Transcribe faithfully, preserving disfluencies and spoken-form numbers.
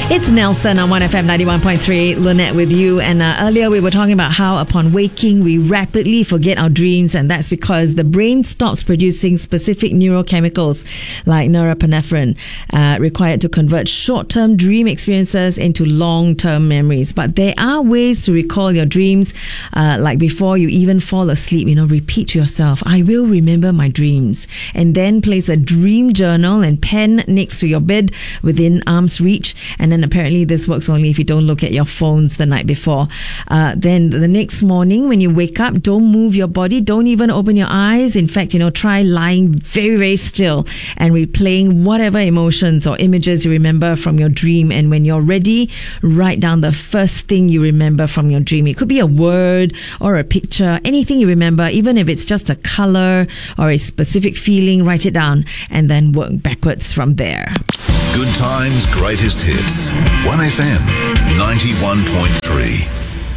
It's Nelson on one F M ninety-one point three, Lynette with you. And uh, earlier we were talking about how upon waking we rapidly forget our dreams, and that's because the brain stops producing specific neurochemicals like norepinephrine uh, required to convert short-term dream experiences into long-term memories. But there are ways to recall your dreams, uh, like before you even fall asleep. You know, repeat to yourself, I will remember my dreams, and then place a dream journal and pen next to your bed within arm's reach. And then apparently this works only if you don't look at your phones the night before. Uh, then the next morning when you wake up, don't move your body, don't even open your eyes. In fact, you know, try lying very, very still and replaying whatever emotions or images you remember from your dream. And when you're ready, write down the first thing you remember from your dream. It could be a word or a picture, anything you remember, even if it's just a color or a specific feeling, write it down and then work backwards from there. Good times, greatest hits. one F M ninety-one point three.